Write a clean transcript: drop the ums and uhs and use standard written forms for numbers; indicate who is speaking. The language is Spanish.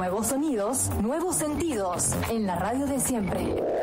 Speaker 1: Nuevos sonidos, nuevos sentidos, en la radio de siempre.